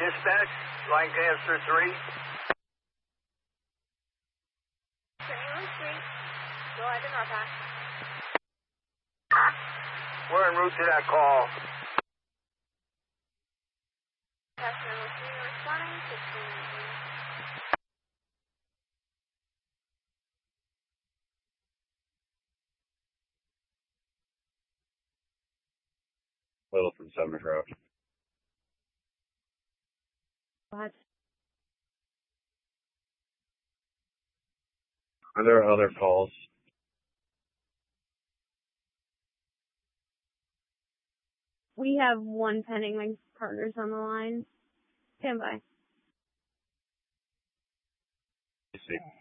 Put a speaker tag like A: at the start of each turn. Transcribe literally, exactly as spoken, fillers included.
A: Dispatch, Lancaster three.
B: Turning Street. Go ahead to Norpac.
A: We're en route to that call.
B: Passenger number three responding. sixteen nineteen.
C: Little from Summer Road.
D: What?
C: Are there other calls?
D: We have one pending. My partner's on the line. Stand by.
C: I see.